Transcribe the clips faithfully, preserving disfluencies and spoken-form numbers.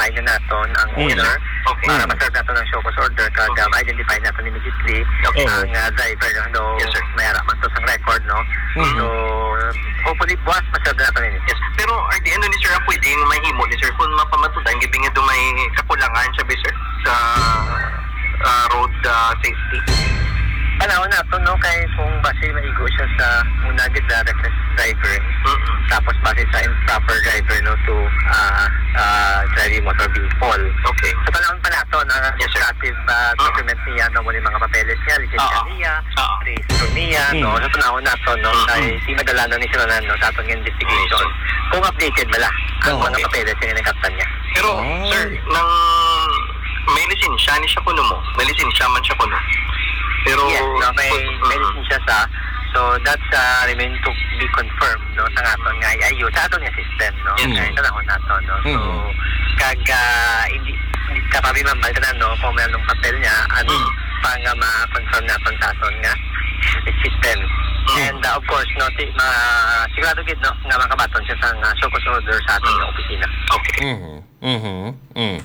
find na naton ang owner Okay. para maserve nato ng show cause order kag Okay. ma-identify naton immediately Okay. ang uh, driver no Yes, sir. mayara man to sa record no Mhm. so hopefully buwas maserve naton ini. Yes. Pero at the end ni sir, ang pwedeng mahimo ni sir kung mapamatudan gibing ito may kakulangan siya ba sir sa ah, road ah, safety. Panahon nato no kay kung base maigo siya sa una gid na reckless driver Mm-mm. tapos base sa improper driver no to uh, uh, driving motor vehicle. Okay. Sa panahon pa nato na Yes, sir. administrative uh, document niya no mo ni mga papeles niya, lisensya Oo. niya, Oo. registro niya no Mm. sa panahon nato no Mm. kay di madala na ni sila no sa atong investigation. Kung updated bala ang Oo. mga papeles niya na kaptan niya. Pero Oh. sir, nang may lisensya ni siya kuno mo. May lisensya man siya kuno. Pero Yes, no, may Mm. medicine siya sa so that's uh, remain to be confirmed no sa aton nga I U sa aton nga system no Yes, kay sa panahon nato no so Mhm. kag uh, hindi hindi ka pa bimambal na no kung may anong papel niya ano Mm. pa nga ma-confirm naton sa aton nga system. Mm. And uh, of course no ti, ma sigurado gid no nga makabaton siya sa uh, show cause order sa aton Mm. nga opisina. Okay. Mhm. Mhm. Mm.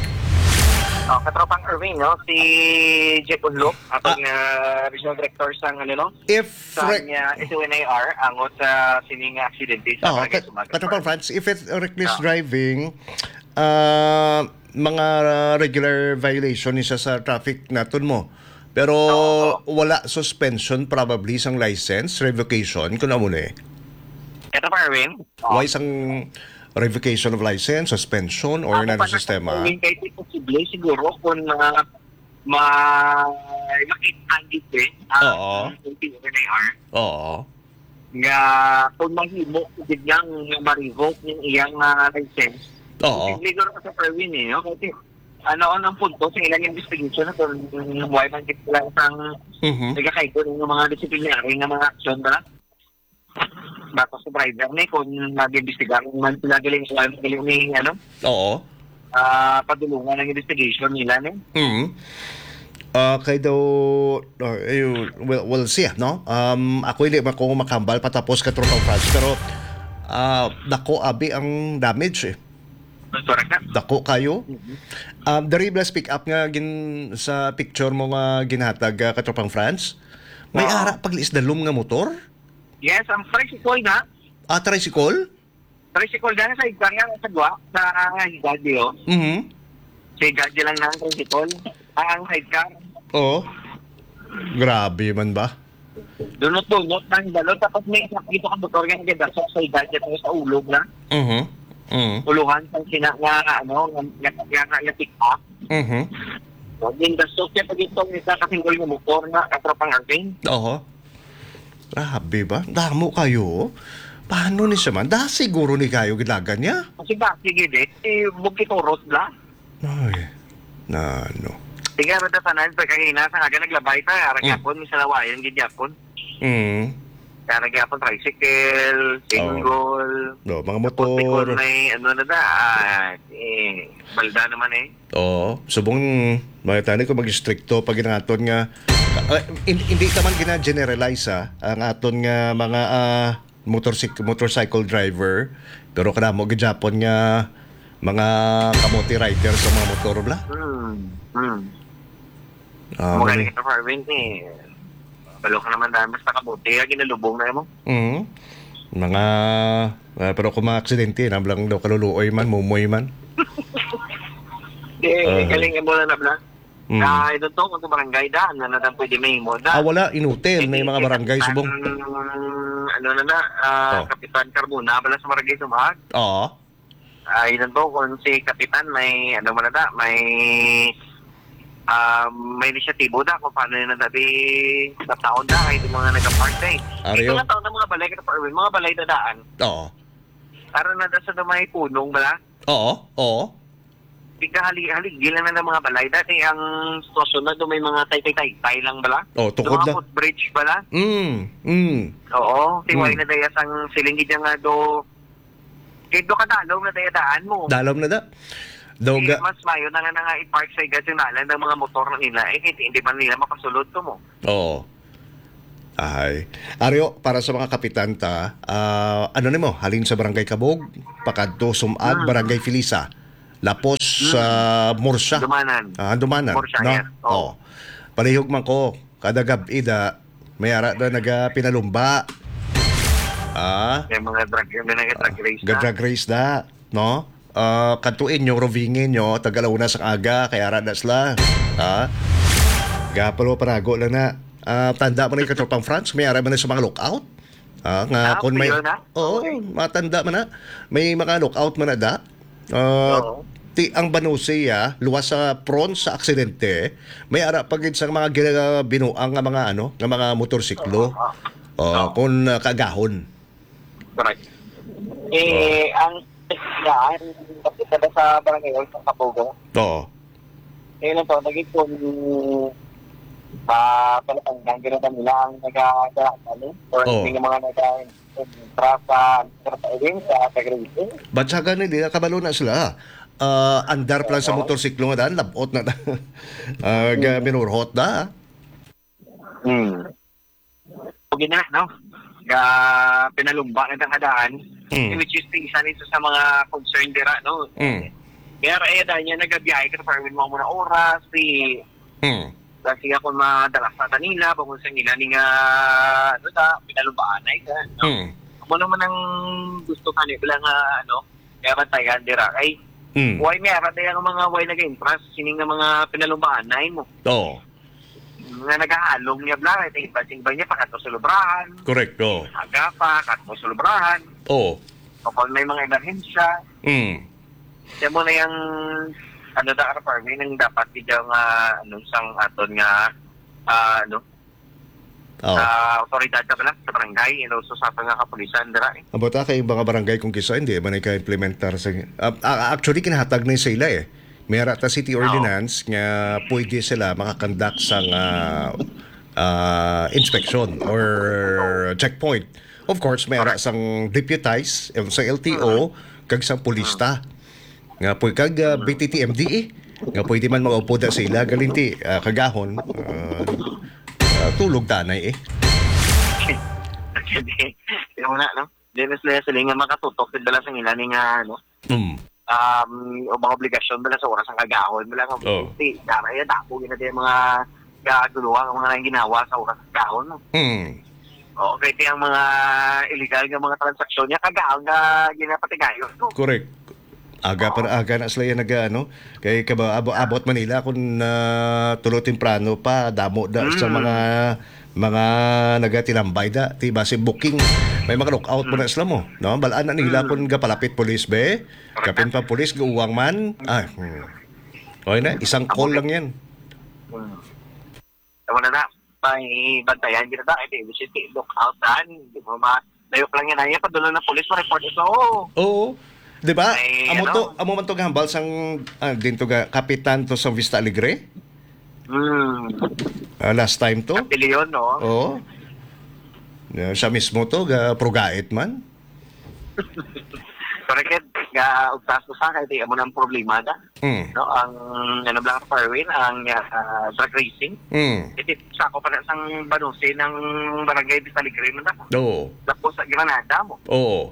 Oh, katropang Irving, no? Si Jeff Unlock, atong uh, regional director sa ano, no? If Sa re- niya S O N I R, angot sa sining aksidente sa Oh, Barangay kat- Sumagat. Katapang France, if it's reckless Ah. driving, ah, mga regular violation ni siya sa traffic naton mo. Pero wala suspension probably sang license, revocation, kung ano eh. Katropang Irving, oh, Why isang revocation of license, suspension, or na sistema? Hindi kahit posible siguro kung uh, ma makita dito eh, Oo. ang S O N I R, Oo. nga kung mahimo, biglang ma-revoke yung iyang uh, license. Oo. Siguro ka sa Irving eh, no? Kasi ano ang punto sa ilang investigation na kung why man kita lang isang Mhm. nagkakaito ng mga disciplinary ng mga aksyon ba? Batas sa driver na eh, kung mag-imbestigar man sila galing sa galing may ano, Oo. ah padulungan ng investigation nila ne. Mhm. Ah, kay daw uh, eh, we'll, we'll see, no? Um, ako hindi man ko makambal patapos ka tropang France, pero ah dako abi ang damage eh. Correct na. Dako kayo. Um, dari blast pick up nga gin sa picture mo nga ginhatag uh, katropang France. May Oo. ara paglis dalom nga motor. Yes, ang tricycle na. Ah, tricycle? Tricycle na sa igkang nga sa gwa sa Higadio. Mhm. Sa Higadio lang na ang tricycle. Ang sidecar. Oo. Grabe man ba? Dunot-dunot ng dalo. Tapos may isa dito ka motor nga nagdasok sa Higadio tapos sa ulog na. Mhm. Mhm. Uluhan sa sina nga ano nga nga nga nga pick up. Mhm. So, yung dasok siya pag itong isa kasing ng motor na katropang Irving. Oo. Grabe ba? Damo kayo. Paano ni siya man? Da siguro ni kayo gilagan niya. Kasi ba, sige din, eh, bukit oros la. Ay. Na ano. Sige, rada tanan, pagkahina sa nga naglabay tayo, Mm. aragyapon, may salawayan, gidyapon. Mm. Aragyapon, tricycle, single, Do, mga tapos motor. may, ano na da, ah, eh, balda naman eh. Oo. Subong makita ko mag-stricto pag ginaton nga uh, hindi naman gina-generalize ah, ang aton nga mga ah, motorcycle motorcycle driver, pero kada mo gid-Japon nga mga kamote rider sa mga motor bla. Hmm, hmm. Ah, Mga mali. rin ito, Farvin, eh, balo ka naman dahil, basta kabuti, ah, ginalubong na mo. Mhm. Mga ah, pero kung mga aksidente nablang daw kaluluoy man, mumoy man. Eh, Ah. galing mo na na, bla. Mm. Ah, ito to, kung sa barangay daan, na natin pwede may mo Ah, da. wala inutil may mga barangay subong. Ang, ano na na, ah, Oh. Kapitan Carbona, bala sa barangay Sumag. Oo. Ay, uh, to, kung si Kapitan may, ano man na da, may, um, may inisyatibo da kung paano yun na dati sa taon da, kahit yung mga nag-park na eh. Ariyo. Ito na taon ng mga balay, kita pa, mga balay na daan. Oo. Para na da sa na may punong, bala. Oo. Oo. Ika halig-haligil na ng mga balay. Dati ang sitwasyon na doon may mga tay-tay-tay lang, bala. Oh, tukod Yung mga na. footbridge, bala. Mm. Mm. Oo, tiwai Hmm. na daya sang silingid nga do. Kaya do kadalaw na daya daan mo. Dalom na da. Daw Eh, ga. mas mayo na nga na nga i-park sa gasyunalan ng mga motor na nila. Eh, hindi, hindi man nila mapasulod to mo. Oo. Ay. Aryo, para sa mga kapitan ta, ah, ano nimo, halin sa Barangay Kabog, Pakadto, Sumag, Hmm. Barangay Filisa. Lapos sa Mursa. Dumanan. Ah, dumanan. Mursa, no? yes. Oo. Oh. Palihog man ko, kada gabi da, may ara na naga pinalumba. Ah, May mga drug, may mga drug race na. gadrag race da, no? Ah, kantuin nyo, rovingin nyo, tagalauna sa aga, kaya ara na sila. Ah, gapalo parago lang na. Ah, tanda mo na yung katropang France, may ara man na sa mga lookout. Ah, nga Ah, kung may yun, ah? Oo, Okay. matanda man na. May mga lookout man na da. Ah, Oo. ti ang Banusia luwas sa prone sa aksidente, may ara pagid sa mga gina- binuang nga mga ano, nga mga motorsiklo. Oh, kung ah, kagahon. Correct. Eh, ang yan, kasi kada sa barangay hall sa Kabugo, Oo. eh, lang to, naging kung pa palatanggang ginatan nila ang nag-ano, or Oo. hindi yung mga nag-trasa, trasa event sa Tagraysin. Batsagan ni di kabalo na sila. Ah, andar plan sa motorsiklo nga daan, labot na. Ah, ga minurhot da. Hmm. Huwag na, no? Ga pinalumba na ang hadaan, Mm. which is the isa nito sa mga concern dira, no? Mm. Kaya kaya dahil niya nagabiyahe ka sa parmin mo muna oras, si Mm. kasi ako madalas sa kanila, bagong sa nila ni nga, ano ta, pinalumbaan na ika, no? Mm. Kung ano man ang gusto ka nila nga, ano, kaya bantayan dira, kay, Mm. why may arat ang mga why nag-impress, sining nga mga pinalumbaan na mo. Oo. Nga nagahalong niya bla, ito iba-sing ba niya, pakat mo sa lubrahan, Correct. Oo. aga pa, kat mo sa lubrahan, Oo. kapag may mga emerhensya, Mm. siya mo na yung, ano da, ano, parmi, nang dapat bigyan nga, anong sang aton nga, ah, ano, Oo. sa otoridad ka pala, sa barangay, and also sa aton nga kapulisan, dira, eh. Abot ka yung mga barangay kung kisa hindi man ka implementar sa Ah, ah, actually kinahatag na sa ila eh. Mayroon ta city ordinance nga pwede sila makakandak sa ah, ah, inspection or checkpoint. Of course, mayroon sang deputize eh, sa L T O kag sang pulista. Nga pwede kag ah, B T T M D eh. Nga pwede man maupo da sa ila galinti ah, kagahon ah, ah, tulog tanay eh. Kasi, yun mo na, no? Dinas na sila nga makatutok, dala sa nila ni nga, ano, Mm. um, o mga obligasyon dala sa oras ang kagahon, dala nga, Oo. si, dara yan, dako, yun na din mga gaguluhan, ang mga nang ginawa sa oras ng kagahon, no? Mm. O, kaya ito yung mga illegal nga mga transaksyon niya, kagahon nga ginapatigayo, no? Correct. Aga para aga na sila yan nag ano kay kaba abo, abot Manila kung uh, tulo temprano pa damo da sa mga mga nagatilambay da ti base booking may mga lookout mo na sila mo no balaan na nila kung gapalapit police be kapin pa police guwang man ah hmm. Okay na isang call lang yan. Hmm. Tama na na, may bantayan, ginada, ito, which is look out daan, di mo ma, layok lang yan, ay, padulo ng police, ma-report ito, oo. Oo. 'Di ba? Ay, Amo ano? to amo man to gahambal sang ah, dinto ga kapitan to sa Vista Alegre. Hmm. Ah, last time to. Kapili yun, no? Oo. Uh, siya mismo to, ga, progait man. Correct, ga, ugtas ko sa kaya mo ng problema da. Mm. No, ang, ano lang, Parwin, ang uh, drag racing. Mm. Ito, sa ako pala sang banusi ng barangay di Saligre mo na. Oo. Tapos sa Granada mo. Oo.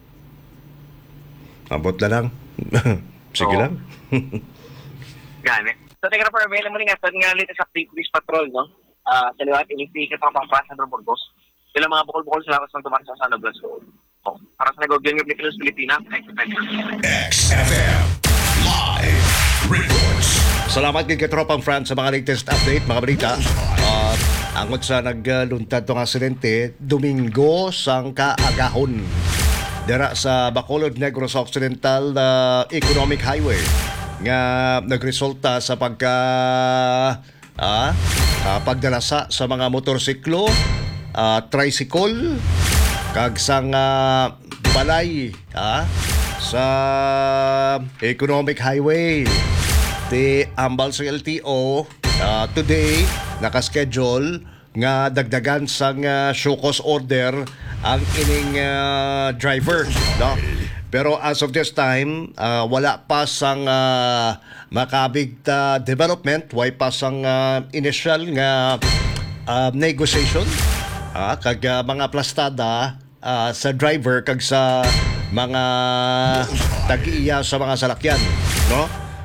Abot na lang. Sige Oo. lang. Gani. So, teka na Parwin, alam mo rin nga, sa nga latest update police patrol, no? Ah, sa liwat, inipigit ang pampasan ng Burgos. Sila mga bukol-bukol sila kasi ng tumakas sa San Blas. Oh, para sa nagogyan ng Pilipinas, Pilipina. X F M Live Reports. Salamat kay Katropang France sa mga latest update, mga balita. At angkot sa nagluntad tong aksidente, Domingo sang kaagahon. Dira sa Bacolod Negros Occidental uh, Economic Highway nga nagresulta sa pagka ah, ah, pagdalasa sa mga motorsiklo, ah, tricycle, kag sang ah, balay ah, sa Economic Highway. Ti ambal sa L T O ah, today nakaschedule nga dagdagan sang uh, show cause order ang ining uh, driver, no? Pero as of this time, uh, wala pa sang uh, makabig uh, development, way pa sang uh, initial nga uh, negotiation ah, kag uh, mga plastada uh, sa driver kag sa mga tag-iya sa mga salakyan. no?